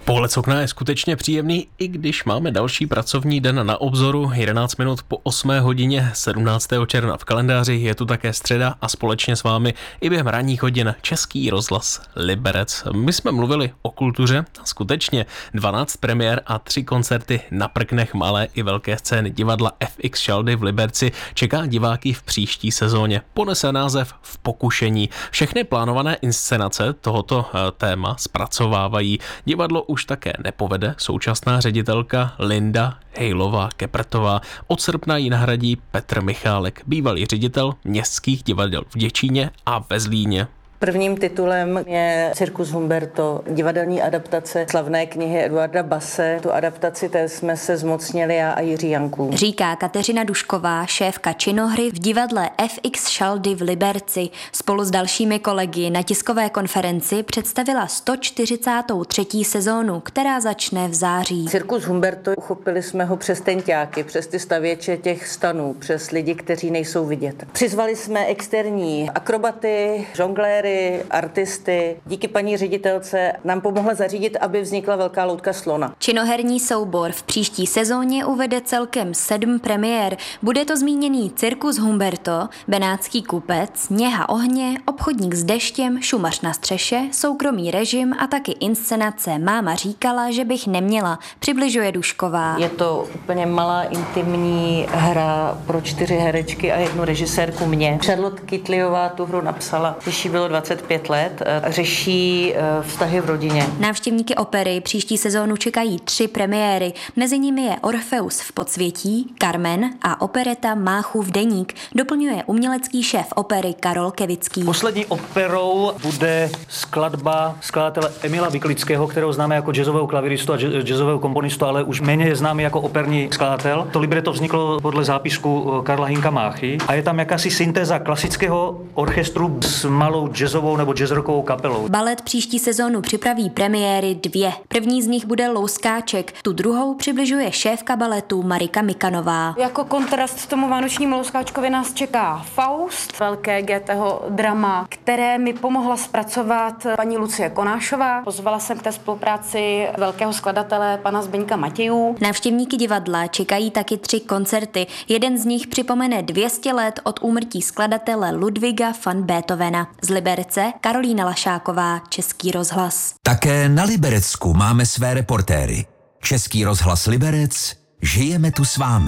Pohled z okna je skutečně příjemný, i když máme další pracovní den na obzoru. 11 minut po 8 hodině 17. června v kalendáři, je tu také středa a společně s vámi i během ranních hodin Český rozhlas Liberec. My jsme mluvili o kultuře a skutečně 12 premiér a 3 koncerty na prknech malé i velké scény divadla FX Šaldy v Liberci čeká diváky v příští sezóně. Ponese název V pokušení. Všechny plánované inscenace tohoto téma zpracovávají. Divadlo už také nepovede současná ředitelka Linda Hejlová-Keprtová. Od srpna ji nahradí Petr Michálek, bývalý ředitel městských divadel v Děčíně a ve Zlíně. Prvním titulem je Cirkus Humberto, divadelní adaptace slavné knihy Eduarda Basse. Tu adaptaci té jsme se zmocnili já a Jiří Janků. Říká Kateřina Dušková, šéfka činohry v divadle FX Šaldy v Liberci. Spolu s dalšími kolegy na tiskové konferenci představila 143. sezónu, která začne v září. Cirkus Humberto, uchopili jsme ho přes tenťáky, přes ty stavěče těch stanů, přes lidi, kteří nejsou vidět. Přizvali jsme externí akrobaty, žongléry, artisty. Díky paní ředitelce nám pomohla zařídit, aby vznikla velká loutka slona. Činoherní soubor v příští sezóně uvede celkem 7 premiér. Bude to zmíněný Cirkus Humberto, Benátský kupec, Něha ohně, Obchodník s deštěm, Šumař na střeše, Soukromý režim a taky inscenace Máma říkala, že bych neměla, přibližuje Dušková. Je to úplně malá intimní hra pro 4 herečky a 1 režisérku mě. Charlotte Kytliová tu hru napsala, když jí bylo 25 let, řeší vztahy v rodině. Návštěvníky opery příští sezónu čekají 3 premiéry. Mezi nimi je Orfeus v Podsvětí, Carmen a opereta Máchův deník. Doplňuje umělecký šéf opery Karol Kevický. Poslední operou bude skladba skladatele Emila Vyklického, kterého známe jako jazzového klaviristu a jazzového komponistu, ale už méně je známý jako operní skladatel. To libreto vzniklo podle zápisku Karla Hynka Máchy a je tam jakási syntéza klasického orchestru s malou jazzovou nebo jazzrockovou kapelou. Balet příští sezónu připraví premiéry 2. První z nich bude Louskáček, tu druhou přibližuje šéfka baletu Marika Mikanová. Jako kontrast tomu vánočnímu Louskáčkovi nás čeká Faust, velké Goetheho drama, které mi pomohla zpracovat paní Lucie Konášová. Pozvala jsem k té spolupráci velkého skladatele pana Zbyňka Matějů. Návštěvníky divadla čekají taky 3 koncerty. Jeden z nich připomene 200 let od úmrtí skladatele Ludwiga van Beethovena. Z Liberce Karolína Lašáková, Český rozhlas. Také na Liberecku máme své reportéry. Český rozhlas Liberec, žijeme tu s vámi.